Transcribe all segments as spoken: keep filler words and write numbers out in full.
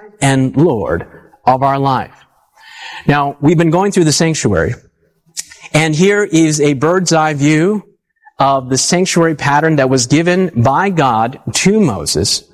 and Lord of our life. Now, we've been going through the sanctuary, and here is a bird's eye view of the sanctuary pattern that was given by God to Moses.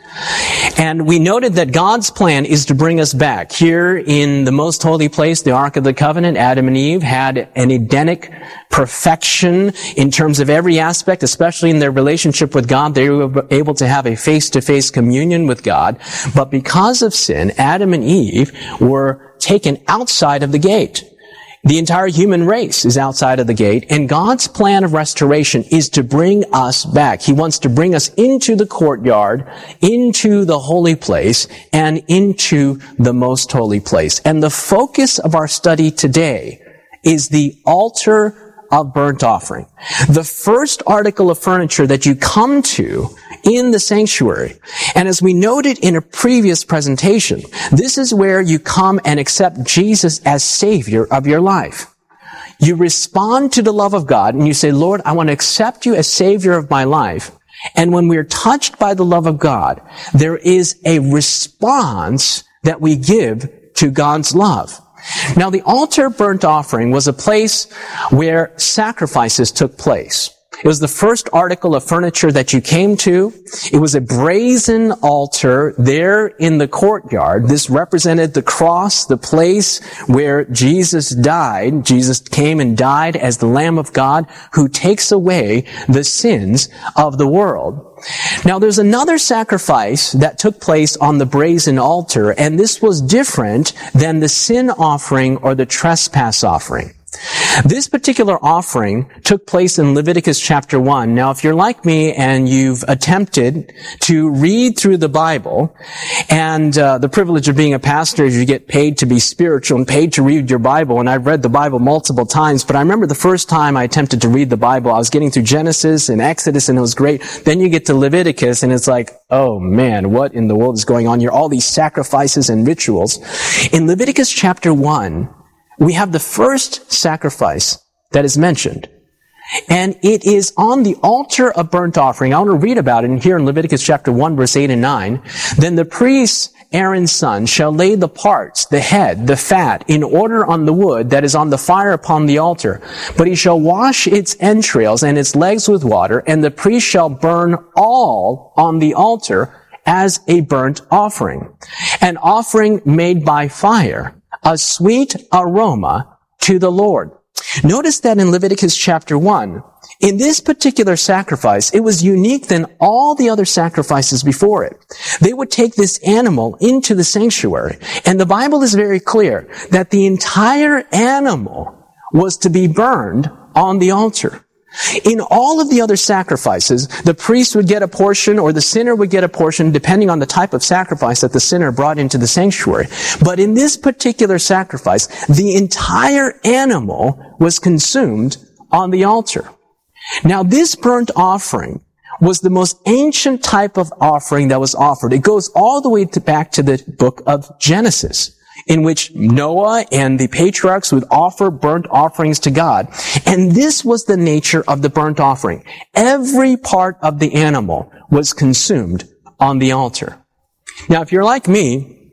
And we noted that God's plan is to bring us back. Here in the most holy place, the Ark of the Covenant, Adam and Eve had an Edenic perfection in terms of every aspect, especially in their relationship with God. They were able to have a face-to-face communion with God. But because of sin, Adam and Eve were taken outside of the gate. The entire human race is outside of the gate, and God's plan of restoration is to bring us back. He wants to bring us into the courtyard, into the holy place, and into the most holy place. And the focus of our study today is the altar of burnt offering. The first article of furniture that you come to in the sanctuary. And as we noted in a previous presentation, this is where you come and accept Jesus as Savior of your life. You respond to the love of God and you say, Lord, I want to accept you as Savior of my life. And when we're touched by the love of God, there is a response that we give to God's love. Now, the altar burnt offering was a place where sacrifices took place. It was the first article of furniture that you came to. It was a brazen altar there in the courtyard. This represented the cross, the place where Jesus died. Jesus came and died as the Lamb of God who takes away the sins of the world. Now, there's another sacrifice that took place on the brazen altar, and this was different than the sin offering or the trespass offering. This particular offering took place in Leviticus chapter one. Now, if you're like me and you've attempted to read through the Bible, and uh, the privilege of being a pastor is you get paid to be spiritual and paid to read your Bible, and I've read the Bible multiple times, but I remember the first time I attempted to read the Bible, I was getting through Genesis and Exodus, and it was great. Then you get to Leviticus, and it's like, oh man, what in the world is going on here? All these sacrifices and rituals. In Leviticus chapter one, we have the first sacrifice that is mentioned. And it is on the altar of burnt offering. I want to read about it here in Leviticus chapter one, verse eight and nine. Then the priest, Aaron's son, shall lay the parts, the head, the fat, in order on the wood that is on the fire upon the altar. But he shall wash its entrails and its legs with water, and the priest shall burn all on the altar as a burnt offering. An offering made by fire, a sweet aroma to the Lord. Notice that in Leviticus chapter one, in this particular sacrifice, it was unique than all the other sacrifices before it. They would take this animal into the sanctuary, and the Bible is very clear that the entire animal was to be burned on the altar. In all of the other sacrifices, the priest would get a portion or the sinner would get a portion depending on the type of sacrifice that the sinner brought into the sanctuary. But in this particular sacrifice, the entire animal was consumed on the altar. Now, this burnt offering was the most ancient type of offering that was offered. It goes all the way to back to the book of Genesis, in which Noah and the patriarchs would offer burnt offerings to God. And this was the nature of the burnt offering. Every part of the animal was consumed on the altar. Now, if you're like me,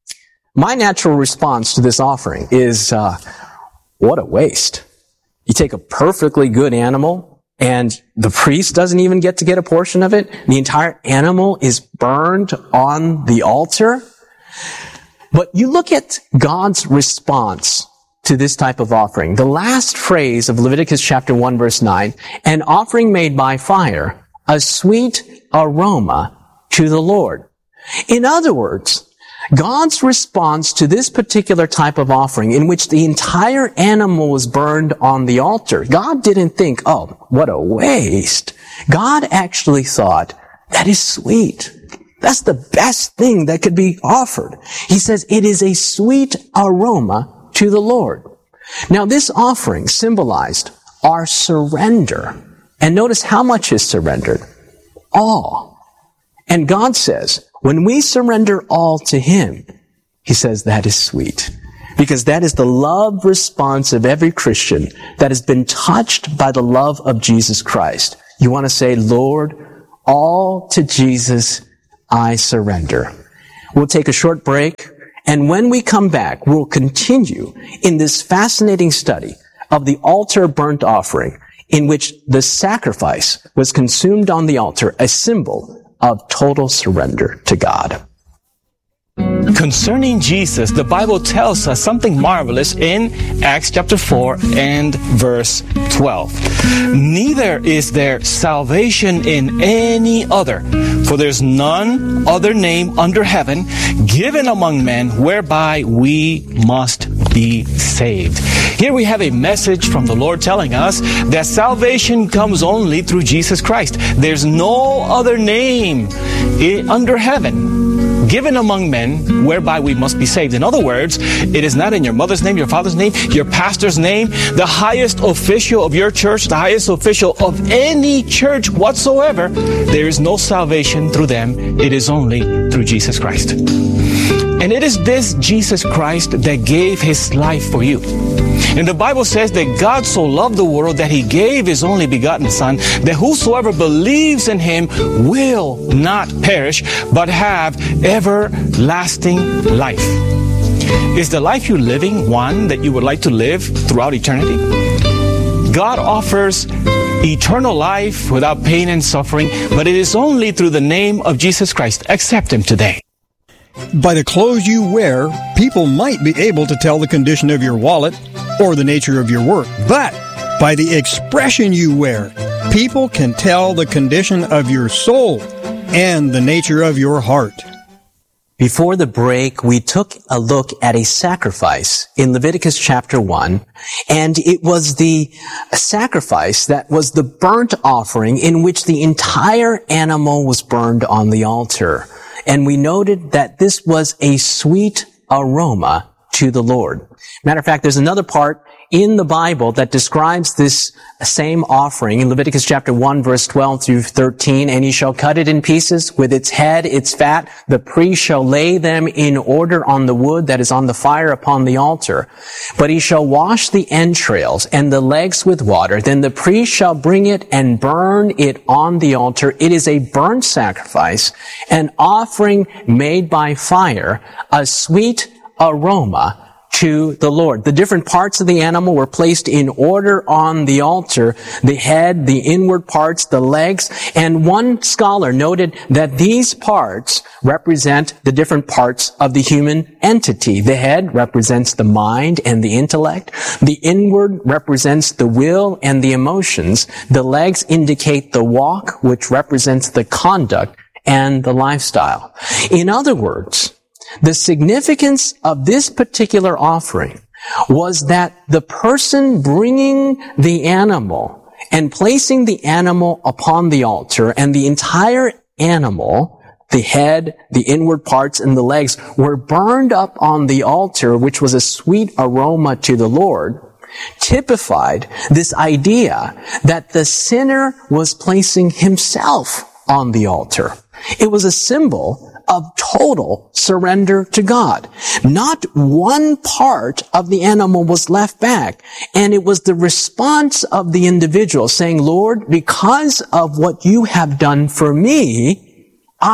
my natural response to this offering is, uh, what a waste. You take a perfectly good animal, and the priest doesn't even get to get a portion of it. The entire animal is burned on the altar. But you look at God's response to this type of offering. The last phrase of Leviticus chapter one, verse nine, an offering made by fire, a sweet aroma to the Lord. In other words, God's response to this particular type of offering in which the entire animal was burned on the altar, God didn't think, oh, what a waste. God actually thought, that is sweet. That's the best thing that could be offered. He says it is a sweet aroma to the Lord. Now, this offering symbolized our surrender. And notice how much is surrendered. All. And God says, when we surrender all to Him, He says that is sweet. Because that is the love response of every Christian that has been touched by the love of Jesus Christ. You want to say, Lord, all to Jesus I surrender. We'll take a short break, and when we come back, we'll continue in this fascinating study of the altar burnt offering, in which the sacrifice was consumed on the altar, a symbol of total surrender to God. Concerning Jesus, the Bible tells us something marvelous in Acts chapter four and verse twelve. Neither is there salvation in any other, for there's none other name under heaven given among men whereby we must be saved. Here we have a message from the Lord telling us that salvation comes only through Jesus Christ. There's no other name under heaven given among men whereby we must be saved. In other words, it is not in your mother's name, your father's name, your pastor's name, the highest official of your church, the highest official of any church whatsoever. There is no salvation through them. It is only through Jesus Christ. And it is this Jesus Christ that gave his life for you. And the Bible says that God so loved the world that he gave his only begotten Son, that whosoever believes in him will not perish, but have everlasting life. Is the life you're living one that you would like to live throughout eternity? God offers eternal life without pain and suffering, but it is only through the name of Jesus Christ. Accept him today. By the clothes you wear, people might be able to tell the condition of your wallet or the nature of your work. But by the expression you wear, people can tell the condition of your soul and the nature of your heart. Before the break, we took a look at a sacrifice in Leviticus chapter one, and it was the sacrifice that was the burnt offering in which the entire animal was burned on the altar. And we noted that this was a sweet aroma to the Lord. Matter of fact, there's another part in the Bible that describes this same offering in Leviticus chapter one, verse twelve through thirteen. And he shall cut it in pieces with its head, its fat. The priest shall lay them in order on the wood that is on the fire upon the altar. But he shall wash the entrails and the legs with water. Then the priest shall bring it and burn it on the altar. It is a burnt sacrifice, an offering made by fire, a sweet aroma to the Lord. The different parts of the animal were placed in order on the altar: the head, the inward parts, the legs. And one scholar noted that these parts represent the different parts of the human entity. The head represents the mind and the intellect. The inward represents the will and the emotions. The legs indicate the walk, which represents the conduct and the lifestyle. In other words, the significance of this particular offering was that the person bringing the animal and placing the animal upon the altar, and the entire animal, the head, the inward parts, and the legs, were burned up on the altar, which was a sweet aroma to the Lord, typified this idea that the sinner was placing himself on the altar. It was a symbol of total surrender to God. Not one part of the animal was left back. And it was the response of the individual saying, Lord, because of what you have done for me,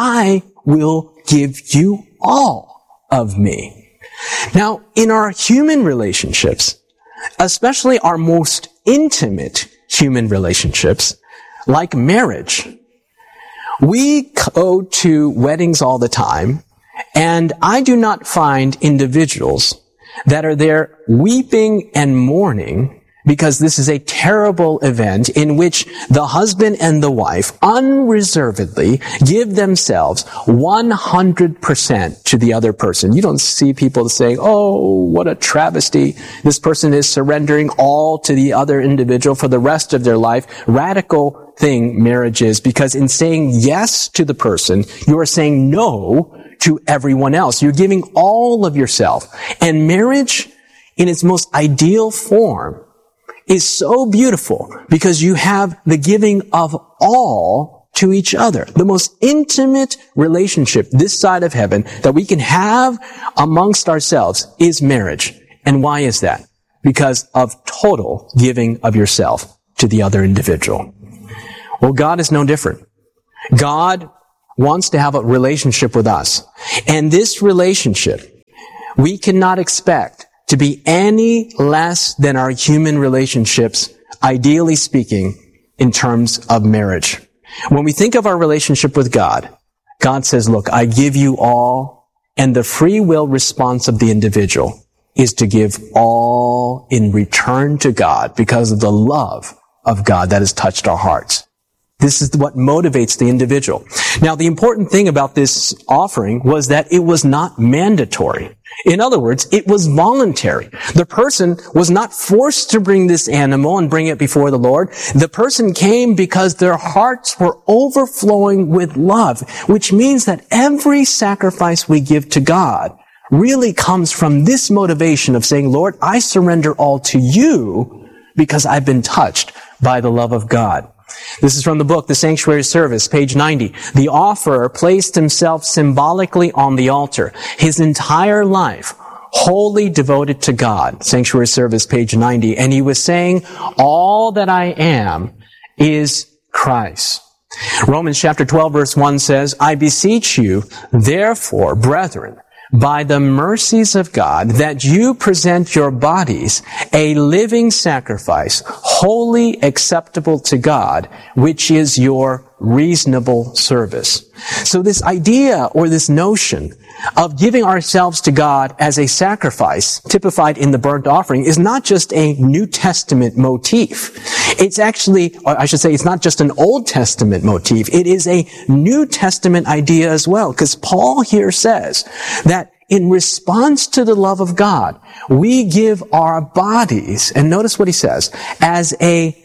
I will give you all of me. Now, in our human relationships, especially our most intimate human relationships, like marriage, we go to weddings all the time, and I do not find individuals that are there weeping and mourning because this is a terrible event in which the husband and the wife unreservedly give themselves one hundred percent to the other person. You don't see people saying, oh, what a travesty. This person is surrendering all to the other individual for the rest of their life. Radical thing marriage is, because in saying yes to the person, you are saying no to everyone else. You're giving all of yourself. And marriage, in its most ideal form, is so beautiful because you have the giving of all to each other. The most intimate relationship this side of heaven that we can have amongst ourselves is marriage. And why is that? Because of total giving of yourself to the other individual. Well, God is no different. God wants to have a relationship with us. And this relationship, we cannot expect to be any less than our human relationships, ideally speaking, in terms of marriage. When we think of our relationship with God, God says, look, I give you all, and the free will response of the individual is to give all in return to God because of the love of God that has touched our hearts. This is what motivates the individual. Now, the important thing about this offering was that it was not mandatory. In other words, it was voluntary. The person was not forced to bring this animal and bring it before the Lord. The person came because their hearts were overflowing with love, which means that every sacrifice we give to God really comes from this motivation of saying, Lord, I surrender all to you because I've been touched by the love of God. This is from the book, The Sanctuary Service, page ninety. The offerer placed himself symbolically on the altar, his entire life wholly devoted to God. Sanctuary Service, page ninety. And he was saying, all that I am is Christ. Romans chapter twelve, verse one says, I beseech you, therefore, brethren, by the mercies of God, that you present your bodies a living sacrifice, wholly acceptable to God, which is your reasonable service. So this idea or this notion of giving ourselves to God as a sacrifice, typified in the burnt offering, is not just a New Testament motif. It's actually, or I should say, it's not just an Old Testament motif. It is a New Testament idea as well, because Paul here says that in response to the love of God, we give our bodies, and notice what he says, as a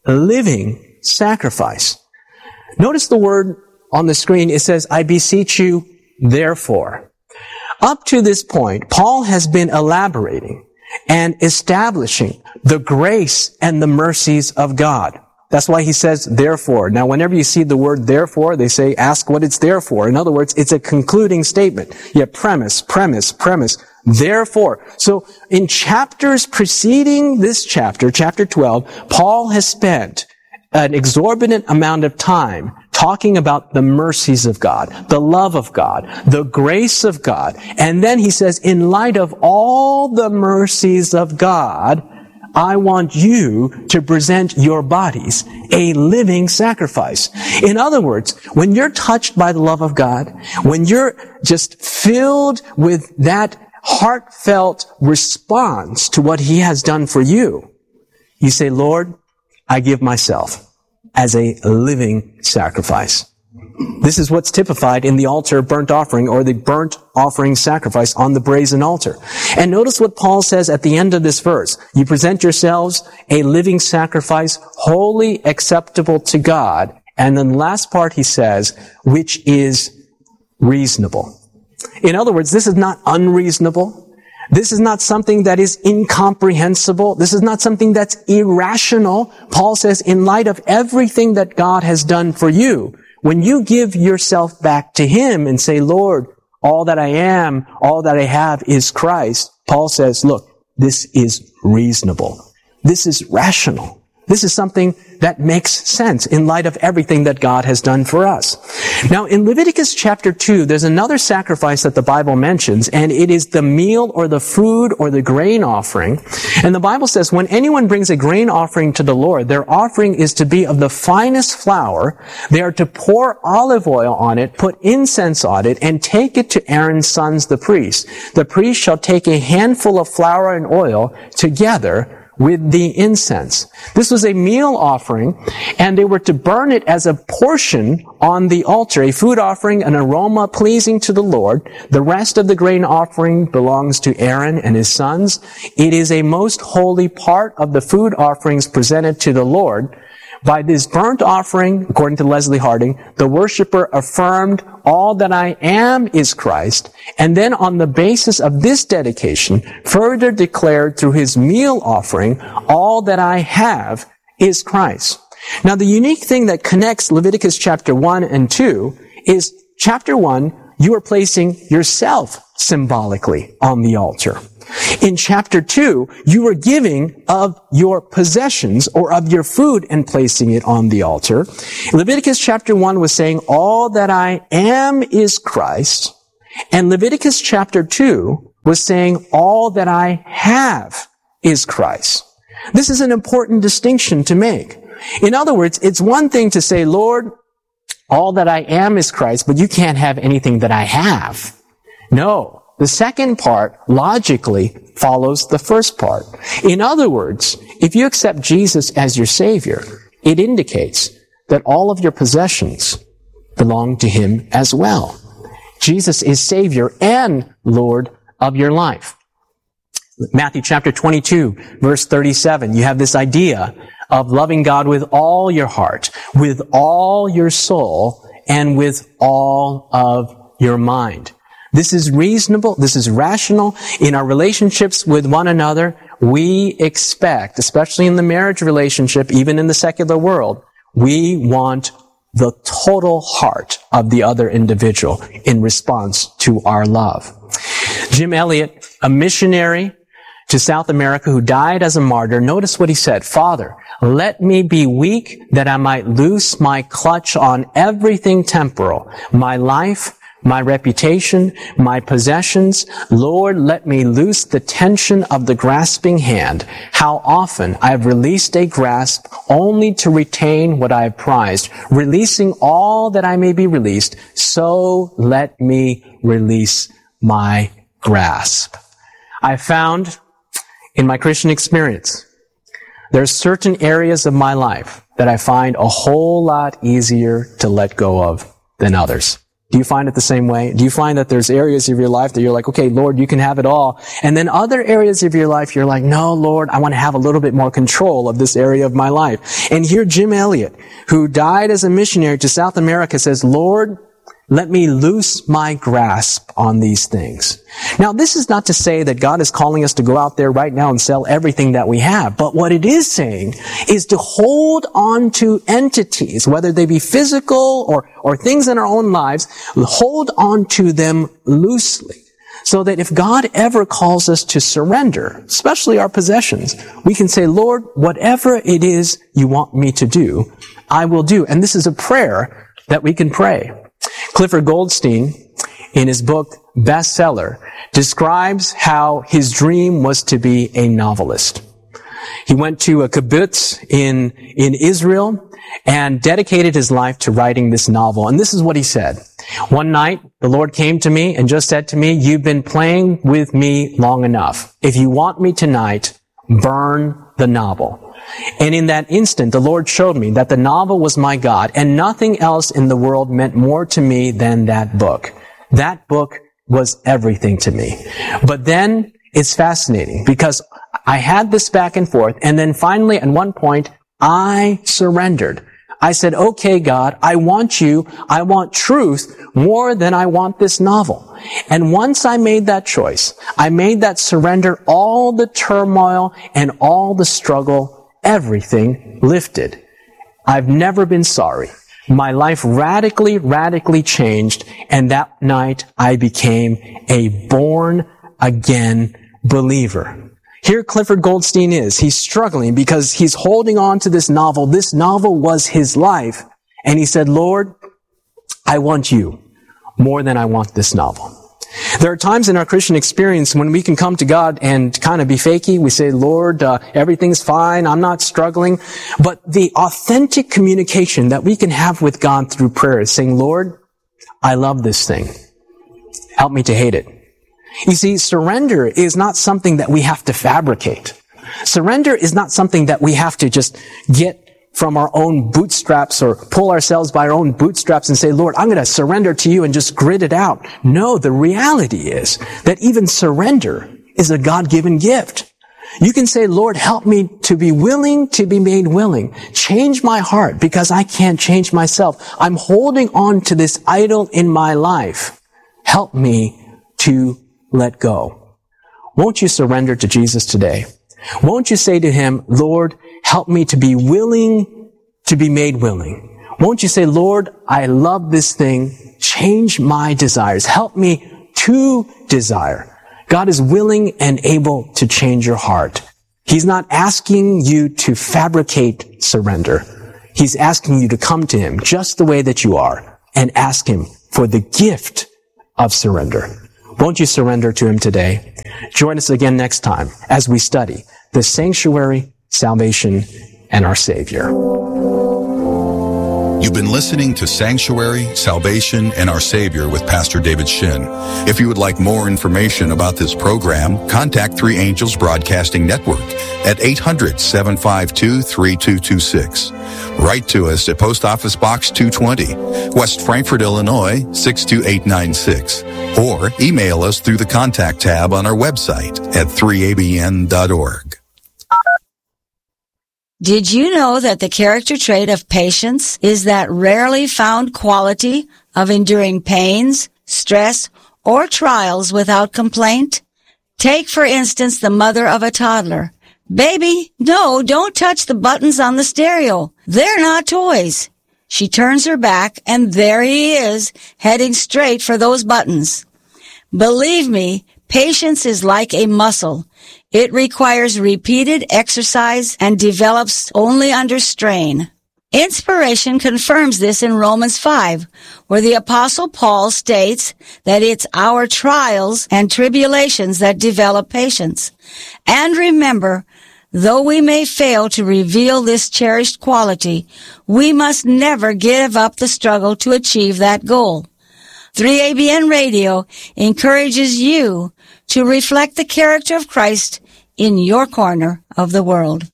living sacrifice. Notice the word on the screen. It says, I beseech you, therefore. Up to this point, Paul has been elaborating and establishing the grace and the mercies of God. That's why he says, therefore. Now, whenever you see the word therefore, they say, ask what it's there for. In other words, it's a concluding statement. Yeah, premise, premise, premise. Therefore. So, in chapters preceding this chapter, chapter twelve, Paul has spent an exorbitant amount of time talking about the mercies of God, the love of God, the grace of God. And then he says, in light of all the mercies of God, I want you to present your bodies a living sacrifice. In other words, when you're touched by the love of God, when you're just filled with that heartfelt response to what He has done for you, you say, Lord, I give myself as a living sacrifice. This is what's typified in the altar burnt offering, or the burnt offering sacrifice on the brazen altar. And notice what Paul says at the end of this verse. You present yourselves a living sacrifice, wholly acceptable to God. And then the last part he says, which is reasonable. In other words, this is not unreasonable. This is not something that is incomprehensible. This is not something that's irrational. Paul says, in light of everything that God has done for you, when you give yourself back to Him and say, Lord, all that I am, all that I have is Christ, Paul says, look, this is reasonable. This is rational. This is something that makes sense in light of everything that God has done for us. Now, in Leviticus chapter two, there's another sacrifice that the Bible mentions, and it is the meal or the food or the grain offering. And the Bible says when anyone brings a grain offering to the Lord, their offering is to be of the finest flour. They are to pour olive oil on it, put incense on it, and take it to Aaron's sons, the priests. The priest shall take a handful of flour and oil together with the incense. This was a meal offering, and they were to burn it as a portion on the altar, a food offering, an aroma pleasing to the Lord. The rest of the grain offering belongs to Aaron and his sons. It is a most holy part of the food offerings presented to the Lord. By this burnt offering, according to Leslie Harding, the worshiper affirmed all that I am is Christ, and then on the basis of this dedication, further declared through his meal offering, all that I have is Christ. Now, the unique thing that connects Leviticus chapter one and two is chapter one, you are placing yourself symbolically on the altar. In chapter two, you were giving of your possessions or of your food and placing it on the altar. Leviticus chapter one was saying, all that I am is Christ. And Leviticus chapter two was saying, all that I have is Christ. This is an important distinction to make. In other words, it's one thing to say, Lord, all that I am is Christ, but you can't have anything that I have. No. The second part logically follows the first part. In other words, if you accept Jesus as your Savior, it indicates that all of your possessions belong to Him as well. Jesus is Savior and Lord of your life. Matthew chapter twenty-two, verse thirty-seven, you have this idea of loving God with all your heart, with all your soul, and with all of your mind. This is reasonable. This is rational. In our relationships with one another, we expect, especially in the marriage relationship, even in the secular world, we want the total heart of the other individual in response to our love. Jim Elliot, a missionary to South America who died as a martyr, notice what he said, Father, let me be weak that I might loose my clutch on everything temporal, my life, my reputation, my possessions. Lord, let me loose the tension of the grasping hand. How often I have released a grasp only to retain what I have prized, releasing all that I may be released. So let me release my grasp. I found in my Christian experience, there are certain areas of my life that I find a whole lot easier to let go of than others. Do you find it the same way? Do you find that there's areas of your life that you're like, okay, Lord, you can have it all. And then other areas of your life, you're like, no, Lord, I want to have a little bit more control of this area of my life. And here Jim Elliot, who died as a missionary to South America, says, Lord, let me loose my grasp on these things. Now, this is not to say that God is calling us to go out there right now and sell everything that we have. But what it is saying is to hold on to entities, whether they be physical or, or things in our own lives, hold on to them loosely. So that if God ever calls us to surrender, especially our possessions, we can say, Lord, whatever it is you want me to do, I will do. And this is a prayer that we can pray. Clifford Goldstein, in his book Bestseller, describes how his dream was to be a novelist. He went to a kibbutz in, in Israel and dedicated his life to writing this novel. And this is what he said. One night, the Lord came to me and just said to me, you've been playing with me long enough. If you want me tonight, burn the novel. And in that instant, the Lord showed me that the novel was my God, and nothing else in the world meant more to me than that book. That book was everything to me. But then it's fascinating because I had this back and forth, and then finally, at one point, I surrendered. I said, okay, God, I want you, I want truth more than I want this novel. And once I made that choice, I made that surrender, all the turmoil and all the struggle, everything lifted. I've never been sorry. My life radically, radically changed, and that night I became a born-again believer. Here Clifford Goldstein is. He's struggling because he's holding on to this novel. This novel was his life. And he said, Lord, I want you more than I want this novel. There are times in our Christian experience when we can come to God and kind of be fakey. We say, Lord, uh, everything's fine. I'm not struggling. But the authentic communication that we can have with God through prayer is saying, Lord, I love this thing. Help me to hate it. You see, surrender is not something that we have to fabricate. Surrender is not something that we have to just get from our own bootstraps or pull ourselves by our own bootstraps and say, Lord, I'm going to surrender to you and just grit it out. No, the reality is that even surrender is a God-given gift. You can say, Lord, help me to be willing to be made willing. Change my heart because I can't change myself. I'm holding on to this idol in my life. Help me to let go. Won't you surrender to Jesus today? Won't you say to him, Lord, help me to be willing to be made willing? Won't you say, Lord, I love this thing. Change my desires. Help me to desire. God is willing and able to change your heart. He's not asking you to fabricate surrender. He's asking you to come to him just the way that you are and ask him for the gift of surrender. Won't you surrender to him today? Join us again next time as we study the sanctuary, salvation, and our Savior. You've been listening to Sanctuary, Salvation, and Our Savior with Pastor David Shin. If you would like more information about this program, contact Three Angels Broadcasting Network at eight hundred, seven five two, three two two six. Write to us at Post Office Box two twenty, West Frankfort, Illinois, six two eight nine six. Or email us through the contact tab on our website at three a b n dot org. Did you know that the character trait of patience is that rarely found quality of enduring pains, stress, or trials without complaint? Take, for instance, the mother of a toddler. Baby, no, don't touch the buttons on the stereo. They're not toys. She turns her back, and there he is, heading straight for those buttons. Believe me, patience is like a muscle. It requires repeated exercise and develops only under strain. Inspiration confirms this in Romans five, where the Apostle Paul states that it's our trials and tribulations that develop patience. And remember, though we may fail to reveal this cherished quality, we must never give up the struggle to achieve that goal. three A B N Radio encourages you to reflect the character of Christ in your corner of the world.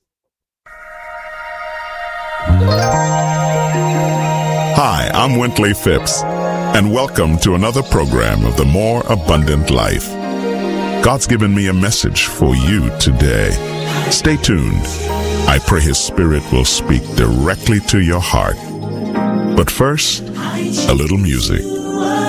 Hi, I'm Wintley Phipps, and welcome to another program of the More Abundant Life. God's given me a message for you today. Stay tuned. I pray His Spirit will speak directly to your heart. But first, a little music.